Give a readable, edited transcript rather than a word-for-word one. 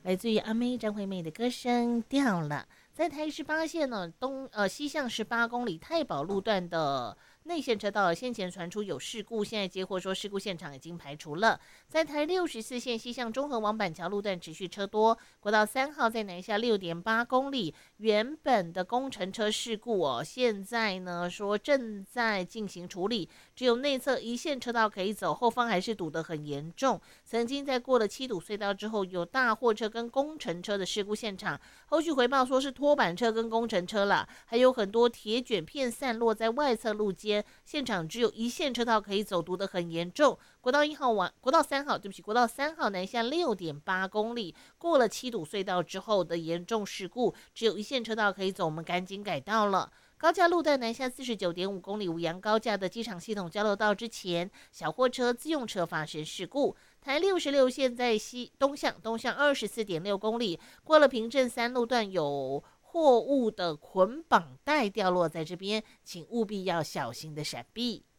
来自于阿妹张惠妹的歌声掉了。在台18线呢，西向18公里太保路段的内线车道先前传出有事故，现在接获说事故现场已经排除了。在台64线西向中和往板桥路段持续车多，国道3号在南下6.8公里，原本的工程车事故现在呢说正在进行处理，只有内侧一线车道可以走，后方还是堵得很严重。曾经在过了七堵隧道之后，有大货车跟工程车的事故现场，后续回报说是拖板车跟工程车啦，还有很多铁卷片散落在外侧路肩，现场只有一线车道可以走，堵得很严重。国道3号，对不起，国道3号南下6.8公里，过了七堵隧道之后的严重事故，只有一线车道可以走，我们赶紧改道了。高架路段南下49.5公里，五羊高架的机场系统交流道之前，小货车、自用车发生事故。台66线在东向24.6公里，过了平镇3路段有货物的捆绑带掉落在这边，请务必要小心的闪避。